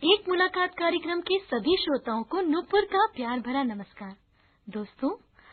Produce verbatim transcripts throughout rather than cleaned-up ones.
एक मुलाकात कार्यक्रम के सभी श्रोताओं को नुपुर का प्यार भरा नमस्कार। दोस्तों,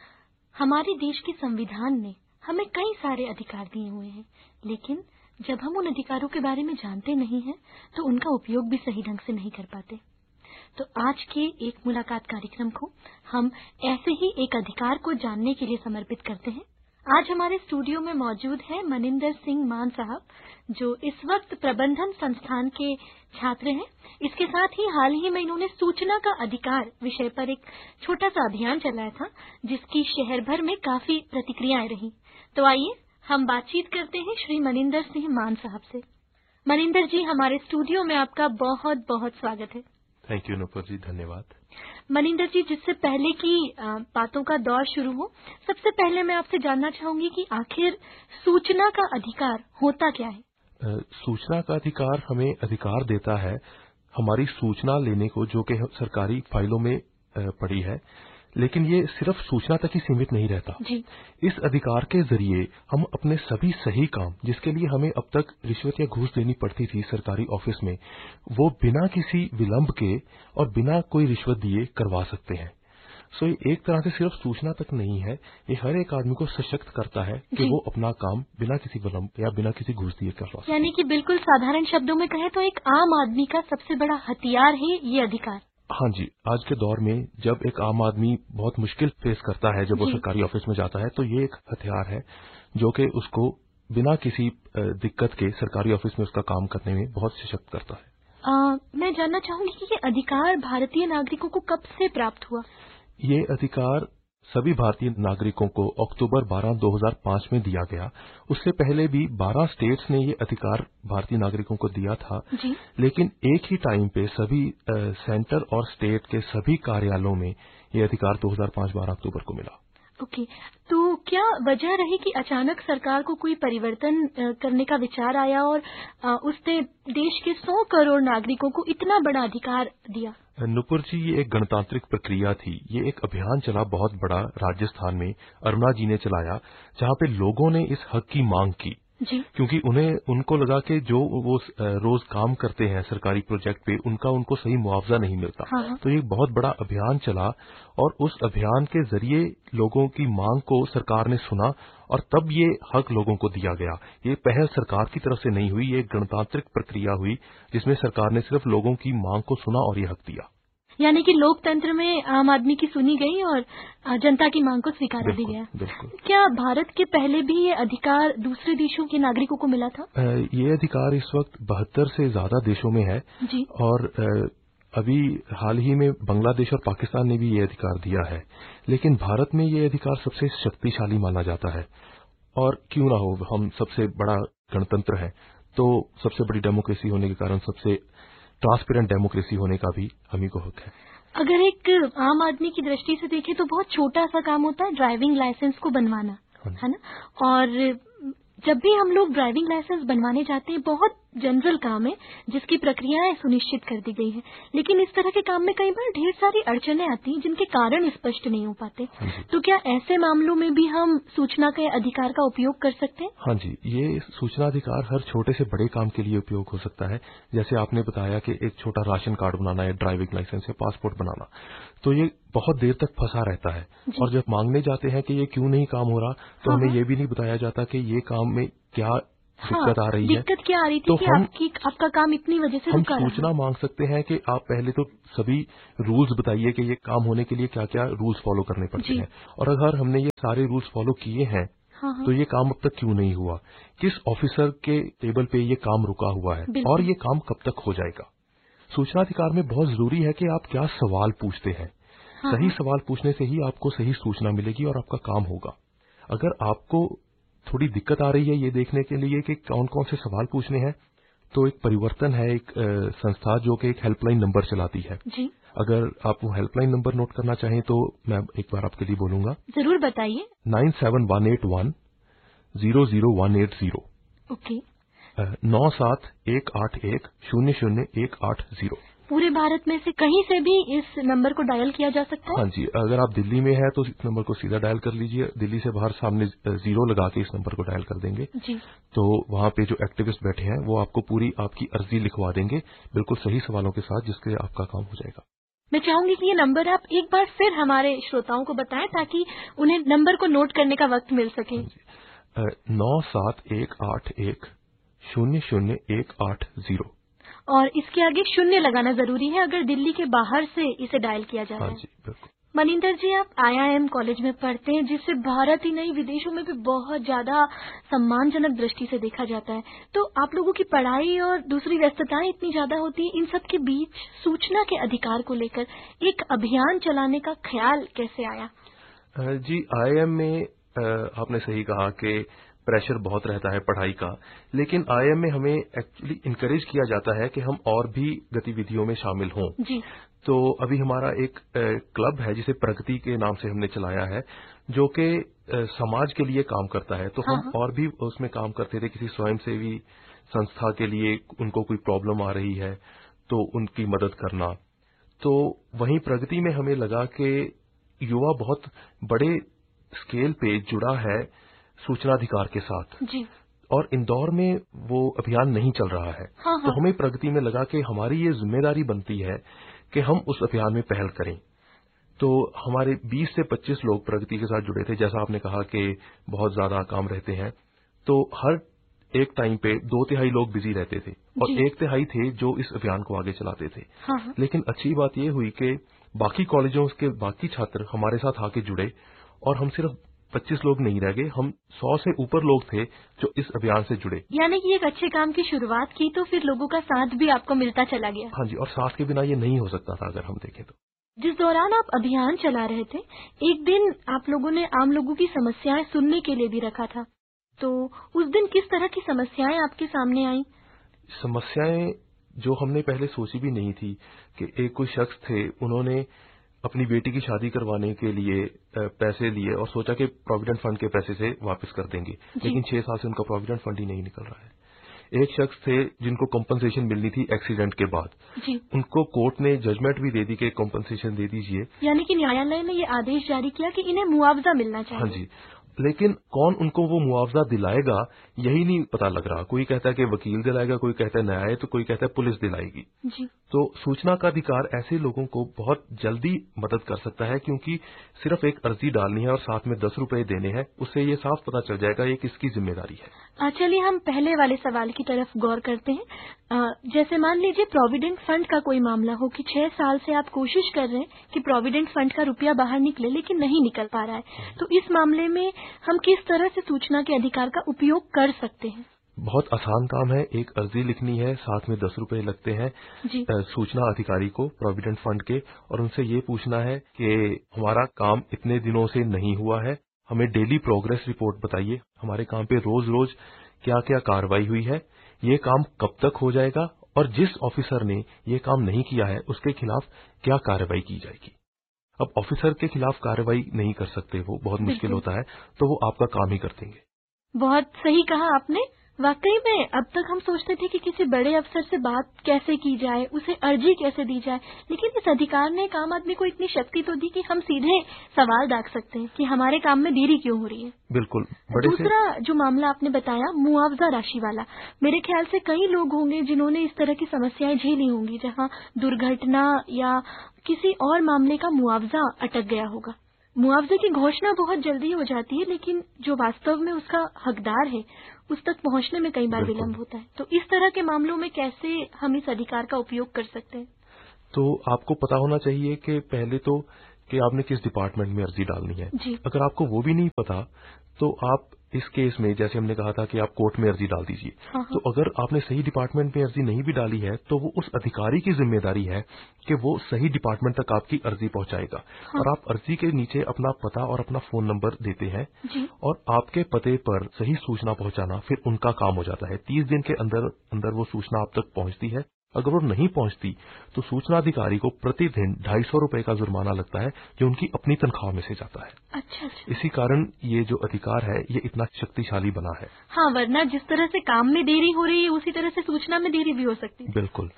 हमारे देश के संविधान ने हमें कई सारे अधिकार दिए हुए हैं, लेकिन जब हम उन अधिकारों के बारे में जानते नहीं हैं तो उनका उपयोग भी सही ढंग से नहीं कर पाते। तो आज के एक मुलाकात कार्यक्रम को हम ऐसे ही एक अधिकार को जानने के लिए समर्पित करते हैं। आज हमारे स्टूडियो में मौजूद है मनिंदर सिंह मान साहब, जो इस वक्त प्रबंधन संस्थान के छात्र हैं। इसके साथ ही हाल ही में इन्होंने सूचना का अधिकार विषय पर एक छोटा सा अभियान चलाया था, जिसकी शहर भर में काफी प्रतिक्रियाएं रही। तो आइए हम बातचीत करते हैं श्री मनिंदर सिंह मान साहब से। मनिंदर जी, हमारे स्टूडियो में आपका बहुत बहुत स्वागत है। थैंक यू नुपुर जी, धन्यवाद। मनिंदर जी, जिससे पहले की बातों का दौर शुरू हो, सबसे पहले मैं आपसे जानना चाहूंगी कि आखिर सूचना का अधिकार होता क्या है? आ, सूचना का अधिकार हमें अधिकार देता है हमारी सूचना लेने को, जो कि सरकारी फाइलों में पड़ी है, लेकिन ये सिर्फ सूचना तक ही सीमित नहीं रहता जी। इस अधिकार के जरिए हम अपने सभी सही काम, जिसके लिए हमें अब तक रिश्वत या घूस देनी पड़ती थी सरकारी ऑफिस में, वो बिना किसी विलंब के और बिना कोई रिश्वत दिए करवा सकते हैं। सो ये एक तरह से सिर्फ सूचना तक नहीं है, ये हर एक आदमी को सशक्त करता है कि वो अपना काम बिना किसी विलंब या बिना किसी घूस दिए करवा सकते। यानी कि बिल्कुल साधारण शब्दों में कहें तो एक आम आदमी का सबसे बड़ा हथियार है ये अधिकार। हाँ जी, आज के दौर में जब एक आम आदमी बहुत मुश्किल फेस करता है जब वो सरकारी ऑफिस में जाता है, तो ये एक हथियार है जो कि उसको बिना किसी दिक्कत के सरकारी ऑफिस में उसका काम करने में बहुत सशक्त करता है। आ, मैं जानना चाहूंगी कि ये अधिकार भारतीय नागरिकों को कब से प्राप्त हुआ? ये अधिकार सभी भारतीय नागरिकों को अक्टूबर बारह दो हज़ार पाँच में दिया गया। उससे पहले भी बारह स्टेट्स ने ये अधिकार भारतीय नागरिकों को दिया था, जी। लेकिन एक ही टाइम पे सभी आ, सेंटर और स्टेट के सभी कार्यालयों में ये अधिकार दो हज़ार पाँच बारह अक्टूबर को मिला। ओके, तो क्या वजह रही कि अचानक सरकार को कोई परिवर्तन करने का विचार आया और उसने देश के सौ करोड़ नागरिकों को इतना बड़ा अधिकार दिया? नुपुर जी, ये एक गणतांत्रिक प्रक्रिया थी। ये एक अभियान चला बहुत बड़ा राजस्थान में, अरुणा जी ने चलाया, जहाँ पे लोगों ने इस हक की मांग की। जी। क्योंकि उन्हें उनको लगा कि जो वो रोज काम करते हैं सरकारी प्रोजेक्ट पे, उनका उनको सही मुआवजा नहीं मिलता। हाँ। तो ये बहुत बड़ा अभियान चला और उस अभियान के जरिए लोगों की मांग को सरकार ने सुना और तब ये हक लोगों को दिया गया। ये पहल सरकार की तरफ से नहीं हुई, ये गणतांत्रिक प्रक्रिया हुई जिसमें सरकार ने सिर्फ लोगों की मांग को सुना और ये हक दिया। यानी कि लोकतंत्र में आम आदमी की सुनी गई और जनता की मांग को स्वीकार भी गया। बिल्कुल। क्या भारत के पहले भी ये अधिकार दूसरे देशों के नागरिकों को मिला था? ये अधिकार इस वक्त बहत्तर से ज्यादा देशों में है। जी। और अभी हाल ही में बांग्लादेश और पाकिस्तान ने भी ये अधिकार दिया है, लेकिन भारत में ये अधिकार सबसे शक्तिशाली माना जाता है। और क्यों ना हो, हम सबसे बड़ा गणतंत्र है, तो सबसे बड़ी डेमोक्रेसी होने के कारण सबसे ट्रांसपेरेंट डेमोक्रेसी होने का भी हम ही को हक है। अगर एक आम आदमी की दृष्टि से देखें तो बहुत छोटा सा काम होता है ड्राइविंग लाइसेंस को बनवाना, है ना? और जब भी हम लोग ड्राइविंग लाइसेंस बनवाने जाते हैं, बहुत जनरल काम है जिसकी प्रक्रियाएं सुनिश्चित कर दी गई है, लेकिन इस तरह के काम में कई बार ढेर सारी अड़चनें आती हैं जिनके कारण स्पष्ट नहीं हो पाते। तो क्या ऐसे मामलों में भी हम सूचना के अधिकार का उपयोग कर सकते हैं? हाँ जी, ये सूचना अधिकार हर छोटे से बड़े काम के लिए उपयोग हो सकता है। जैसे आपने बताया कि एक छोटा राशन कार्ड बनाना है, ड्राइविंग लाइसेंस या पासपोर्ट बनाना, तो ये बहुत देर तक फंसा रहता है और जब मांगने जाते हैं कि ये क्यों नहीं काम हो रहा, तो हाँ, हमें ये भी नहीं बताया जाता कि ये काम में क्या दिक्कत हाँ, आ रही है। दिक्कत क्या आ रही थी तो कि हम आपकी आपका काम इतनी वजह से हम रुका रहा। सूचना मांग सकते हैं कि आप पहले तो सभी रूल्स बताइए कि ये काम होने के लिए क्या क्या रूल्स फॉलो करने पड़ते हैं, और अगर हमने ये सारे रूल्स फॉलो किए हैं, हाँ, हाँ। तो ये काम अब तक क्यों नहीं हुआ, किस ऑफिसर के टेबल पे ये काम रुका हुआ है और ये काम कब तक हो जाएगा। सूचना अधिकार में बहुत जरूरी है कि आप क्या सवाल पूछते हैं। हाँ, सही सवाल पूछने से ही आपको सही सूचना मिलेगी और आपका काम होगा। अगर आपको थोड़ी दिक्कत आ रही है ये देखने के लिए कि कौन कौन से सवाल पूछने हैं, तो एक परिवर्तन है, एक संस्था जो कि एक हेल्पलाइन नंबर चलाती है। जी। अगर आप वो हेल्पलाइन नंबर नोट करना चाहें तो मैं एक बार आपके लिए बोलूंगा। जरूर बताइए। Nine seven one eight one zero zero one eight zero. Okay. नौ सात एक आठ एक शून्य शून्य एक आठ जीरो। पूरे भारत में से कहीं से भी इस नंबर को डायल किया जा सकता है? हाँ जी, अगर आप दिल्ली में हैं तो इस नंबर को सीधा डायल कर लीजिए। दिल्ली से बाहर सामने जीरो लगा के इस नंबर को डायल कर देंगे जी। तो वहाँ पे जो एक्टिविस्ट बैठे हैं वो आपको पूरी आपकी अर्जी लिखवा देंगे, बिल्कुल सही सवालों के साथ, जिसके आपका काम हो जाएगा। मैं चाहूंगी कि ये नंबर आप एक बार फिर हमारे श्रोताओं को बताएं ताकि उन्हें नंबर को नोट करने का वक्त मिल सके। नौ सात एक आठ एक शून्य शून्य एक आठ जीरो, और इसके आगे शून्य लगाना जरूरी है अगर दिल्ली के बाहर से इसे डायल किया जा रहा है। हाँ जी, बिल्कुल। मनिंदर जी, आप आई आई एम कॉलेज में पढ़ते हैं, जिससे भारत ही नहीं विदेशों में भी बहुत ज्यादा सम्मानजनक दृष्टि से देखा जाता है। तो आप लोगों की पढ़ाई और दूसरी व्यस्तताएं इतनी ज्यादा होती है, इन सब के बीच सूचना के अधिकार को लेकर एक अभियान चलाने का ख्याल कैसे आया? जी, आई आई एम में आपने सही कहा कि प्रेशर बहुत रहता है पढ़ाई का, लेकिन आई आई एम में हमें एक्चुअली इनकरेज किया जाता है कि हम और भी गतिविधियों में शामिल हों। जी। तो अभी हमारा एक क्लब है जिसे प्रगति के नाम से हमने चलाया है, जो कि समाज के लिए काम करता है। तो हाँ हम हाँ। और भी उसमें काम करते थे, किसी स्वयंसेवी संस्था के लिए उनको कोई प्रॉब्लम आ रही है तो उनकी मदद करना। तो वहीं प्रगति में हमें लगा कि युवा बहुत बड़े स्केल पे जुड़ा है सूचना अधिकार के साथ जी। और इंदौर में वो अभियान नहीं चल रहा है। हाँ हाँ। तो हमें प्रगति में लगा कि हमारी ये जिम्मेदारी बनती है कि हम उस अभियान में पहल करें। तो हमारे बीस से पच्चीस लोग प्रगति के साथ जुड़े थे। जैसा आपने कहा कि बहुत ज्यादा काम रहते हैं, तो हर एक टाइम पे दो तिहाई लोग बिजी रहते थे और एक तिहाई थे जो इस अभियान को आगे चलाते थे। हाँ हाँ। लेकिन अच्छी बात यह हुई कि बाकी कॉलेजों के बाकी छात्र हमारे साथ आके जुड़े और हम सिर्फ पच्चीस लोग नहीं रह गए, हम सौ से ऊपर लोग थे जो इस अभियान से जुड़े। यानी कि एक अच्छे काम की शुरुआत की तो फिर लोगों का साथ भी आपको मिलता चला गया। हाँ जी, और साथ के बिना ये नहीं हो सकता था अगर हम देखें तो। जिस दौरान आप अभियान चला रहे थे, एक दिन आप लोगों ने आम लोगों की समस्याएं सुनने के लिए भी रखा था, तो उस दिन किस तरह की समस्याएं आपके सामने आई? समस्याएं जो हमने पहले सोची भी नहीं थी कि एक कोई शख्स थे, उन्होंने अपनी बेटी की शादी करवाने के लिए पैसे लिए और सोचा कि प्रोविडेंट फंड के पैसे से वापस कर देंगे, लेकिन छह साल से उनका प्रोविडेंट फंड ही नहीं निकल रहा है। एक शख्स थे जिनको कॉम्पनसेशन मिलनी थी एक्सीडेंट के बाद, जी। उनको कोर्ट ने जजमेंट भी दे दी कि कॉम्पनसेशन दे दीजिए, यानी कि न्यायालय ने ये आदेश जारी किया कि इन्हें मुआवजा मिलना चाहिए। हाँ जी, लेकिन कौन उनको वो मुआवजा दिलाएगा यही नहीं पता लग रहा। कोई कहता है कि वकील दिलाएगा, कोई कहता है न्याय, तो कोई कहता है पुलिस दिलाएगी। जी। तो सूचना का अधिकार ऐसे लोगों को बहुत जल्दी मदद कर सकता है, क्योंकि सिर्फ एक अर्जी डालनी है और साथ में दस रुपए देने हैं, उससे ये साफ पता चल जाएगा ये किसकी जिम्मेदारी है। चलिए हम पहले वाले सवाल की तरफ गौर करते हैं। आ, जैसे मान लीजिए प्रोविडेंट फंड का कोई मामला हो कि छह साल से आप कोशिश कर रहे हैं कि प्रोविडेंट फंड का रुपया बाहर निकले लेकिन नहीं निकल पा रहा है, तो इस मामले में हम किस तरह से सूचना के अधिकार का उपयोग कर सकते हैं? बहुत आसान काम है, एक अर्जी लिखनी है, साथ में दस रुपए लगते हैं जी। सूचना अधिकारी को प्रोविडेंट फंड के, और उनसे ये पूछना है कि हमारा काम इतने दिनों से नहीं हुआ है, हमें डेली प्रोग्रेस रिपोर्ट बताइए, हमारे काम पे रोज रोज क्या क्या कार्रवाई हुई है, ये काम कब तक हो जाएगा, और जिस ऑफिसर ने ये काम नहीं किया है उसके खिलाफ क्या कार्रवाई की जाएगी। अब ऑफिसर के खिलाफ कार्रवाई नहीं कर सकते, वो बहुत मुश्किल होता है, तो वो आपका काम ही कर देंगे। बहुत सही कहा आपने। वाकई में अब तक हम सोचते थे कि किसी बड़े अफसर से बात कैसे की जाए, उसे अर्जी कैसे दी जाए, लेकिन इस अधिकार ने एक आम आदमी को इतनी शक्ति तो दी कि हम सीधे सवाल दाग सकते हैं कि हमारे काम में देरी क्यों हो रही है। बिल्कुल। बड़े दूसरा से... जो मामला आपने बताया मुआवजा राशि वाला, मेरे ख्याल से कई लोग होंगे जिन्होंने इस तरह की समस्याएं झेली होंगी, जहाँ दुर्घटना या किसी और मामले का मुआवजा अटक गया होगा। मुआवजे की घोषणा बहुत जल्दी हो जाती है, लेकिन जो वास्तव में उसका हकदार है उस तक पहुंचने में कई बार विलंब होता है। तो इस तरह के मामलों में कैसे हम इस अधिकार का उपयोग कर सकते हैं? तो आपको पता होना चाहिए कि पहले तो कि आपने किस डिपार्टमेंट में अर्जी डालनी है। जी। अगर आपको वो भी नहीं पता तो आप इस केस में, जैसे हमने कहा था कि आप कोर्ट में अर्जी डाल दीजिए। हाँ हाँ। तो अगर आपने सही डिपार्टमेंट में अर्जी नहीं भी डाली है तो वो उस अधिकारी की जिम्मेदारी है कि वो सही डिपार्टमेंट तक आपकी अर्जी पहुंचाएगा। हाँ। और आप अर्जी के नीचे अपना पता और अपना फोन नंबर देते हैं जी। और आपके पते पर सही सूचना पहुंचाना फिर उनका काम हो जाता है। तीस दिन के अंदर अंदर वो सूचना आप तक पहुंचती है। अगर वो नहीं पहुंचती तो सूचना अधिकारी को प्रतिदिन ढाई सौ रुपए का जुर्माना लगता है, जो उनकी अपनी तनख्वाह में से जाता है। अच्छा, अच्छा। इसी कारण ये जो अधिकार है ये इतना शक्तिशाली बना है। हाँ, वरना जिस तरह से काम में देरी हो रही है उसी तरह से सूचना में देरी भी हो सकती है। बिल्कुल।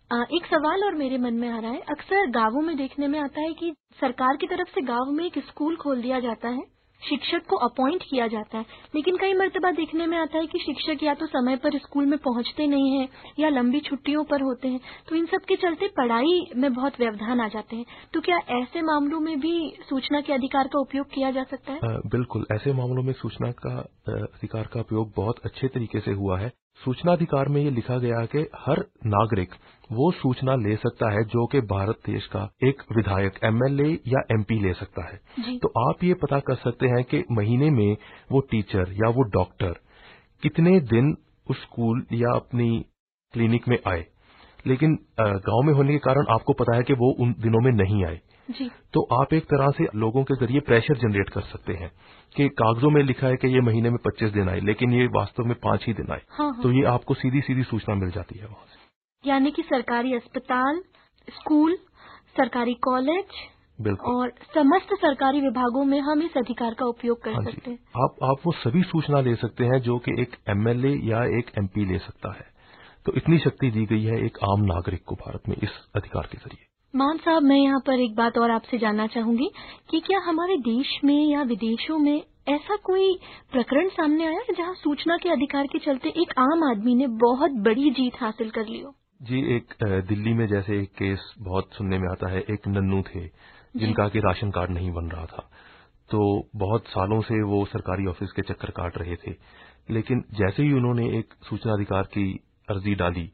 एक सवाल और मेरे मन में आ रहा है, अक्सर गांवों में देखने में आता है कि सरकार की तरफ से गांव में एक स्कूल खोल दिया जाता है, शिक्षक को अपॉइंट किया जाता है, लेकिन कई मर्तबा देखने में आता है कि शिक्षक या तो समय पर स्कूल में पहुंचते नहीं हैं या लंबी छुट्टियों पर होते हैं, तो इन सब के चलते पढ़ाई में बहुत व्यवधान आ जाते हैं। तो क्या ऐसे मामलों में भी सूचना के अधिकार का उपयोग किया जा सकता है? आ, बिल्कुल, ऐसे मामलों में सूचना का अधिकार का उपयोग बहुत अच्छे तरीके से हुआ है। सूचना अधिकार में ये लिखा गया है कि हर नागरिक वो सूचना ले सकता है जो कि भारत देश का एक विधायक, एमएलए या एमपी ले सकता है। तो आप ये पता कर सकते हैं कि महीने में वो टीचर या वो डॉक्टर कितने दिन उस स्कूल या अपनी क्लिनिक में आए, लेकिन गांव में होने के कारण आपको पता है कि वो उन दिनों में नहीं आए। जी। तो आप एक तरह से लोगों के जरिए प्रेशर जनरेट कर सकते हैं कि कागजों में लिखा है कि ये महीने में पच्चीस दिन आए, लेकिन ये वास्तव में पांच ही दिन आए। हाँ, हाँ। तो ये आपको सीधी सीधी सूचना मिल जाती है वहां से। यानी कि सरकारी अस्पताल, स्कूल, सरकारी कॉलेज बिल्कुल और समस्त सरकारी विभागों में हम इस अधिकार का उपयोग कर हाँ सकते हैं। आप आप वो सभी सूचना ले सकते हैं जो कि एक एमएलए या एक एमपी ले सकता है। तो इतनी शक्ति दी गई है एक आम नागरिक को भारत में इस अधिकार के जरिए। मान साहब, मैं यहाँ पर एक बात और आपसे जानना चाहूंगी कि क्या हमारे देश में या विदेशों में ऐसा कोई प्रकरण सामने आया है जहाँ सूचना के अधिकार के चलते एक आम आदमी ने बहुत बड़ी जीत हासिल कर ली हो? जी, एक दिल्ली में जैसे एक केस बहुत सुनने में आता है। एक नन्नू थे जिनका कि राशन कार्ड नहीं बन रहा था, तो बहुत सालों से वो सरकारी ऑफिस के चक्कर काट रहे थे, लेकिन जैसे ही उन्होंने एक सूचना अधिकार की अर्जी डाली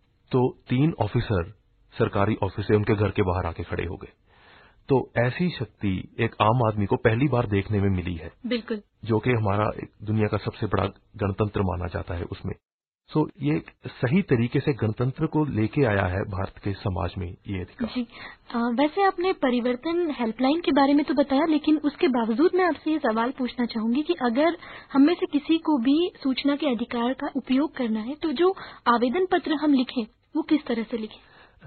तो तीन ऑफिसर सरकारी ऑफिस से उनके घर के बाहर आके खड़े हो गए। तो ऐसी शक्ति एक आम आदमी को पहली बार देखने में मिली है। बिल्कुल। जो कि हमारा दुनिया का सबसे बड़ा गणतंत्र माना जाता है उसमें। सो ये सही तरीके से गणतंत्र को लेके आया है भारत के समाज में ये अधिकार। जी। आ, वैसे आपने परिवर्तन हेल्पलाइन के बारे में तो बताया, लेकिन उसके बावजूद मैं आपसे ये सवाल पूछना चाहूंगी कि अगर हम में से किसी को भी सूचना के अधिकार का उपयोग करना है तो जो आवेदन पत्र हम लिखें वो किस तरह से लिखें?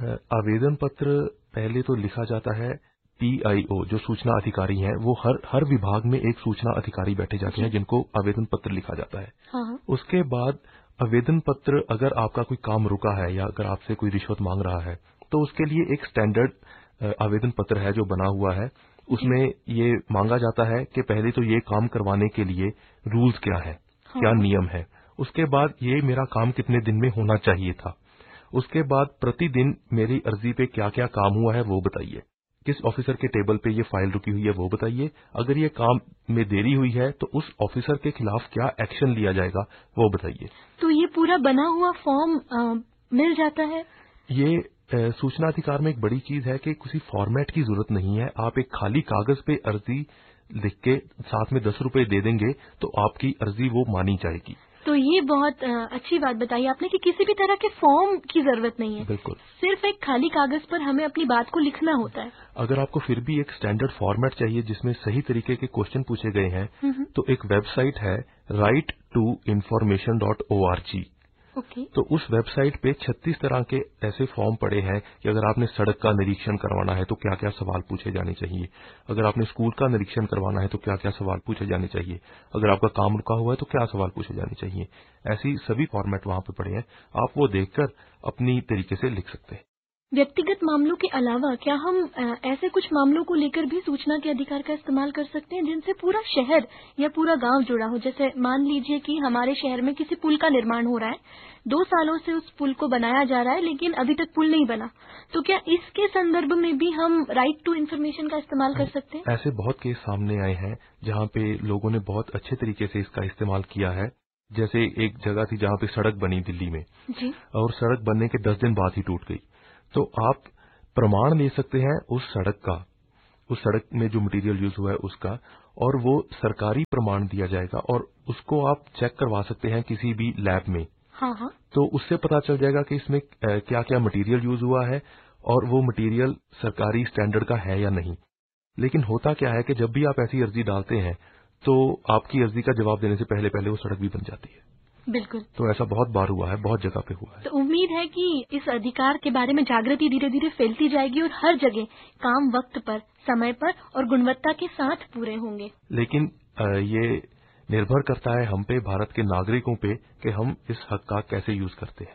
आवेदन पत्र पहले तो लिखा जाता है पीआईओ, जो सूचना अधिकारी हैं, वो हर हर विभाग में एक सूचना अधिकारी बैठे जाते हैं जिनको आवेदन पत्र लिखा जाता है। हाँ। उसके बाद आवेदन पत्र, अगर आपका कोई काम रुका है या अगर आपसे कोई रिश्वत मांग रहा है तो उसके लिए एक स्टैंडर्ड आवेदन पत्र है जो बना हुआ है। उसमें ये मांगा जाता है कि पहले तो ये काम करवाने के लिए रूल्स क्या है, हाँ। क्या नियम है। उसके बाद ये मेरा काम कितने दिन में होना चाहिए था। उसके बाद प्रतिदिन मेरी अर्जी पे क्या क्या काम हुआ है वो बताइए। किस ऑफिसर के टेबल पे ये फाइल रुकी हुई है वो बताइए। अगर ये काम में देरी हुई है तो उस ऑफिसर के खिलाफ क्या एक्शन लिया जाएगा वो बताइए। तो ये पूरा बना हुआ फॉर्म आ, मिल जाता है? ये आ, सूचना अधिकार में एक बड़ी चीज है कि किसी फॉर्मेट की जरूरत नहीं है। आप एक खाली कागज पे अर्जी लिख के साथ में दस रुपए दे देंगे तो आपकी अर्जी वो मानी जाएगी। तो ये बहुत अच्छी बात बताई आपने कि किसी भी तरह के फॉर्म की जरूरत नहीं है। बिल्कुल, सिर्फ एक खाली कागज पर हमें अपनी बात को लिखना होता है। अगर आपको फिर भी एक स्टैंडर्ड फॉर्मेट चाहिए जिसमें सही तरीके के क्वेश्चन पूछे गए हैं तो एक वेबसाइट है right to information dot O R G. Okay. तो उस वेबसाइट पे छत्तीस तरह के ऐसे फॉर्म पड़े हैं कि अगर आपने सड़क का निरीक्षण करवाना है तो क्या क्या सवाल पूछे जाने चाहिए, अगर आपने स्कूल का निरीक्षण करवाना है तो क्या क्या सवाल पूछे जाने चाहिए, अगर आपका काम रुका हुआ है तो क्या सवाल पूछे जाने चाहिए। ऐसी सभी फॉर्मेट वहां पे पड़े हैं, आप वो देखकर अपनी तरीके से लिख सकते हैं। व्यक्तिगत मामलों के अलावा क्या हम ऐसे कुछ मामलों को लेकर भी सूचना के अधिकार का इस्तेमाल कर सकते हैं जिनसे पूरा शहर या पूरा गांव जुड़ा हो? जैसे मान लीजिए कि हमारे शहर में किसी पुल का निर्माण हो रहा है, दो सालों से उस पुल को बनाया जा रहा है लेकिन अभी तक पुल नहीं बना, तो क्या इसके संदर्भ में भी हम राइट टू इन्फॉर्मेशन का इस्तेमाल कर सकते हैं? ऐसे बहुत केस सामने आए हैं जहाँ पे लोगों ने बहुत अच्छे तरीके से इसका इस्तेमाल किया है। जैसे एक जगह थी जहाँ पे सड़क बनी दिल्ली में जी। और सड़क बनने के दस दिन बाद ही टूट गई। तो आप प्रमाण ले सकते हैं उस सड़क का, उस सड़क में जो मटेरियल यूज हुआ है उसका, और वो सरकारी प्रमाण दिया जाएगा और उसको आप चेक करवा सकते हैं किसी भी लैब में। हाँ हाँ। तो उससे पता चल जाएगा कि इसमें क्या क्या मटेरियल यूज हुआ है और वो मटेरियल सरकारी स्टैंडर्ड का है या नहीं। लेकिन होता क्या है कि जब भी आप ऐसी अर्जी डालते हैं तो आपकी अर्जी का जवाब देने से पहले पहले वो सड़क भी बन जाती है। बिल्कुल। तो ऐसा बहुत बार हुआ है, बहुत जगह पे हुआ है। तो उम्मीद है कि इस अधिकार के बारे में जागृति धीरे धीरे फैलती जाएगी और हर जगह काम वक्त पर, समय पर और गुणवत्ता के साथ पूरे होंगे। लेकिन ये निर्भर करता है हम पे, भारत के नागरिकों पे, कि हम इस हक का कैसे यूज करते हैं।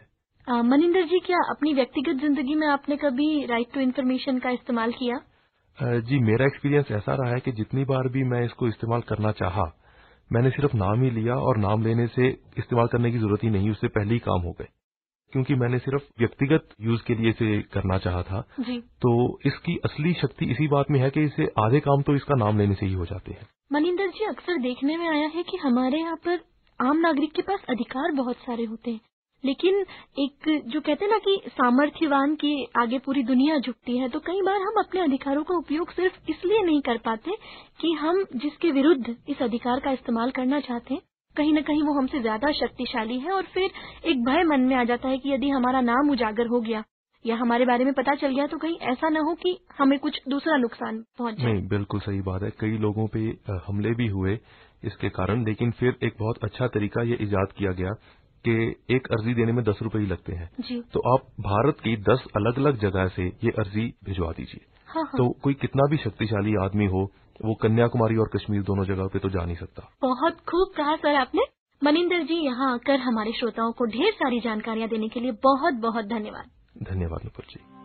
मनिंदर जी, क्या अपनी व्यक्तिगत जिंदगी में आपने कभी राइट टू इन्फॉर्मेशन का इस्तेमाल किया? जी, मेरा एक्सपीरियंस ऐसा रहा है कि जितनी बार भी मैं इसको इस्तेमाल करना चाहा, मैंने सिर्फ नाम ही लिया और नाम लेने से इस्तेमाल करने की जरूरत ही नहीं, उससे पहले ही काम हो गए, क्योंकि मैंने सिर्फ व्यक्तिगत यूज के लिए इसे करना चाहा था। जी। तो इसकी असली शक्ति इसी बात में है कि इसे आधे काम तो इसका नाम लेने से ही हो जाते हैं। मनिंदर जी, अक्सर देखने में आया है कि हमारे यहाँ पर आम नागरिक के पास अधिकार बहुत सारे होते हैं, लेकिन एक जो कहते हैं ना कि सामर्थ्यवान के आगे पूरी दुनिया झुकती है, तो कई बार हम अपने अधिकारों का उपयोग सिर्फ इसलिए नहीं कर पाते कि हम जिसके विरुद्ध इस अधिकार का इस्तेमाल करना चाहते हैं, कहीं न कहीं वो हमसे ज्यादा शक्तिशाली है, और फिर एक भय मन में आ जाता है कि यदि हमारा नाम उजागर हो गया या हमारे बारे में पता चल गया तो कहीं ऐसा न हो कि हमें कुछ दूसरा नुकसान पहुंच जाए। नहीं, बिल्कुल सही बात है। कई लोगों पे हमले भी हुए इसके कारण, लेकिन फिर एक बहुत अच्छा तरीका ये इजाद किया गया कि एक अर्जी देने में दस रुपए ही लगते हैं। जी। तो आप भारत की दस अलग अलग जगह से ये अर्जी भिजवा दीजिए। हाँ हाँ। तो कोई कितना भी शक्तिशाली आदमी हो, वो कन्याकुमारी और कश्मीर दोनों जगह पे तो जा नहीं सकता। बहुत खूब कहा सर आपने। मनिंदर जी, यहाँ आकर हमारे श्रोताओं को ढेर सारी जानकारियाँ देने के लिए बहुत बहुत धन्यवाद। धन्यवाद नुपुर जी।